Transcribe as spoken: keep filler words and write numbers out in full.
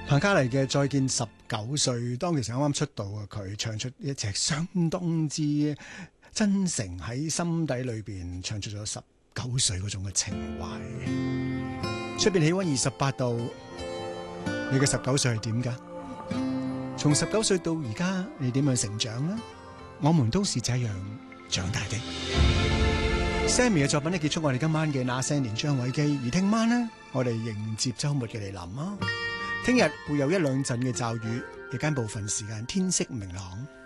彭嘉麗嘅《再見十九歲》，當其時啱啱出道嘅佢，唱出一隻相當之真誠喺心底裏邊，唱出咗十九歲嗰種嘅情懷。出邊氣溫二十八度，你嘅十九歲係點噶？從十九歲到而家，你點樣成長呢？我們都是這樣長大的。Sammy 嘅作品咧，結束我哋今晚嘅那些年張偉基，而聽晚呢，我哋迎接周末嘅嚟臨啊！聽日會有一兩陣嘅驟雨，日間部分時間天色明朗。